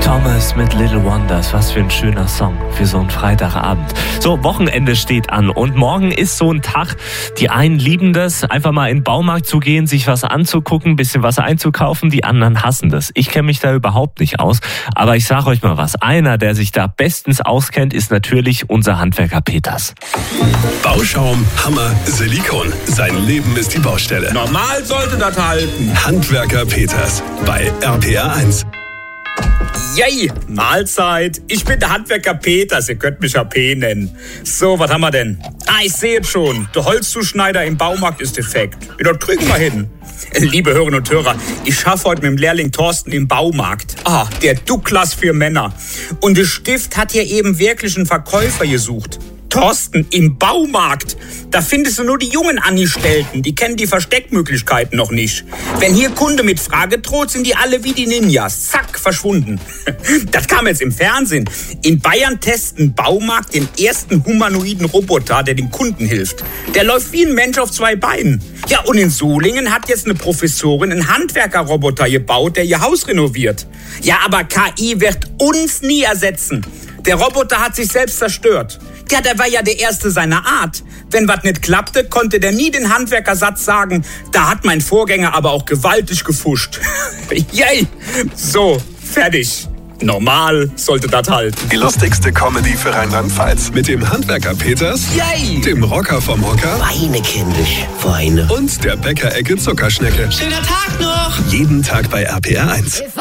Thomas mit Little Wonders, was für ein schöner Song für so einen Freitagabend. So, Wochenende steht an und morgen ist so ein Tag, die einen lieben das, einfach mal in den Baumarkt zu gehen, sich was anzugucken, ein bisschen was einzukaufen, die anderen hassen das. Ich kenne mich da überhaupt nicht aus, aber ich sage euch mal was, einer, der sich da bestens auskennt, ist natürlich unser Handwerker Peters. Bauschaum, Hammer, Silikon. Sein Leben ist die Baustelle. Normal sollte das halten. Handwerker Peters bei RPR 1. Yay, Mahlzeit. Ich bin der Handwerker Peters, ihr könnt mich AP nennen. So, was haben wir denn? Ich sehe es schon. Der Holzzuschneider im Baumarkt ist defekt. Ja, das kriegen wir hin. Liebe Hörerinnen und Hörer, ich schaffe heute mit dem Lehrling Thorsten im Baumarkt. Der Douglas für Männer. Und der Stift hat hier eben wirklich einen Verkäufer gesucht. Thorsten, im Baumarkt, da findest du nur die jungen Angestellten, die kennen die Versteckmöglichkeiten noch nicht. Wenn hier Kunde mit Frage droht, sind die alle wie die Ninjas. Zack, verschwunden. Das kam jetzt im Fernsehen. In Bayern testen Baumarkt den ersten humanoiden Roboter, der den Kunden hilft. Der läuft wie ein Mensch auf zwei Beinen. Ja, und in Solingen hat jetzt eine Professorin einen Handwerkerroboter gebaut, der ihr Haus renoviert. Ja, aber KI wird uns nie ersetzen. Der Roboter hat sich selbst zerstört. Ja, der war ja der Erste seiner Art. Wenn was nicht klappte, konnte der nie den Handwerkersatz sagen, da hat mein Vorgänger aber auch gewaltig gefuscht. Yay! So, fertig. Normal sollte das halten. Die lustigste Comedy für Rheinland-Pfalz. Mit dem Handwerker Peters, Yay! dem Rocker vom Hocker Weine, kindisch, Weine. und der Bäckerecke Zuckerschnecke. Schöner Tag noch! Jeden Tag bei RPR 1.